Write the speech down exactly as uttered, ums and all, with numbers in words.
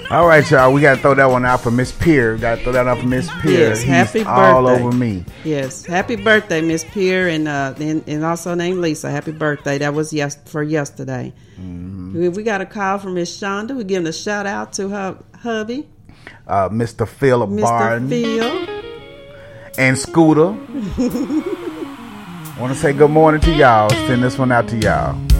All right, y'all. We got to throw that one out for Miss Pierre. Got to throw that out for Miss Pierre. Yes, He's happy all birthday. over me. Yes, happy birthday, Miss Pierre, and uh, and, and also named Lisa. Happy birthday. That was yes for yesterday. Mm-hmm. We, we got a call from Miss Shonda. We're giving a shout out to her hubby, uh, Mister Phil Mister Barton. Phil. And Scooter. Want to say good morning to y'all. Send this one out to y'all.